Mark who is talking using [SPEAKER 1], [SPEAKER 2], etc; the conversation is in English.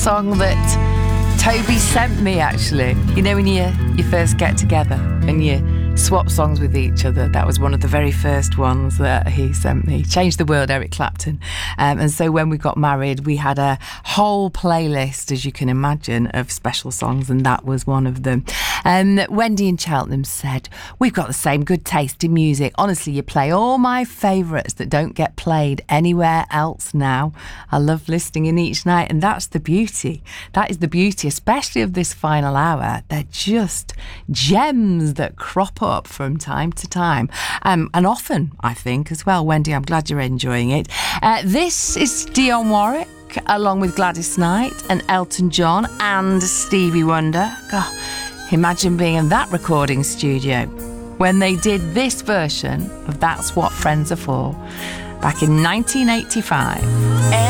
[SPEAKER 1] Song that Toby sent me, actually. You know, when you first get together and you swap songs with each other, that was one of the very first ones that he sent me. Changed the world, Eric Clapton. And so when we got married, we had a whole playlist, as you can imagine, of special songs, and that was one of them. Wendy in Cheltenham said, "We've got the same good taste in music. Honestly, you play all my favourites that don't get played anywhere else now. I love listening in each night," and that's the beauty. That is the beauty, especially of this final hour. They're just gems that crop up from time to time, and often, I think, as well. Wendy, I'm glad you're enjoying it. This is Dionne Warwick, along with Gladys Knight and Elton John and Stevie Wonder. God, imagine being in that recording studio when they did this version of That's What Friends Are For back in 1985.